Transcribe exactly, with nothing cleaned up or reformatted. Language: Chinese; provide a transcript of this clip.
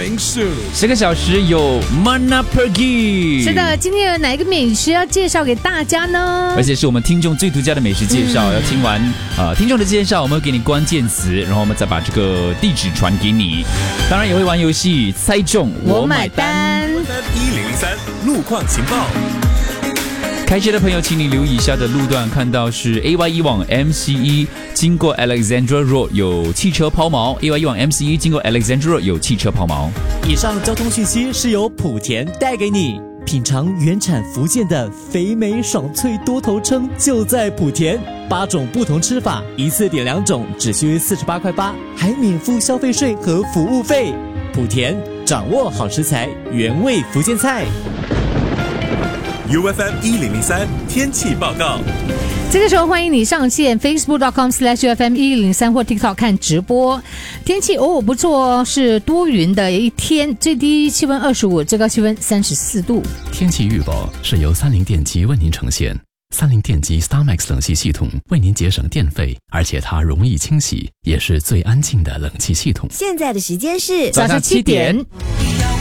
零食。 这个小时有 Mana Pergi。 是的，今天有哪一个美食要介绍给大家呢？ 而且是我们听众最独家的美食介绍。嗯、要听完呃听众的介绍，我们会给你关键词，然后我们再把这个地址传给你。当然也会玩游戏，猜中我买单。 一零零三路况情报。 开车的朋友，请你留意以下的路段，看到是 A Y 一往 M C 一 经过 Alexandra Road 有汽车抛锚 ，A Y 一往 M C 一 经过 Alexandra Road 有汽车抛锚。 以上交通讯息是由莆田带给你。品尝原产福建的肥美爽脆多头称就在莆田，八种不同吃法，一次点两种，只需四十八块八，还免付消费税和服务费。莆田掌握好食材，原味福建菜。 U F M 一零零三天气报告。 这个时候欢迎你上线 facebook dot com slash U F M 一零三或 TikTok 看直播。天气偶尔不错，是多云的一天，最低气温二十五，最高气温三十四度。 天气预报是由三菱电机为您呈现。三菱电机 StarMax 冷气系统为您节省电费，而且它容易清洗，也是最安静的冷气系统。 现在的时间是早上七点。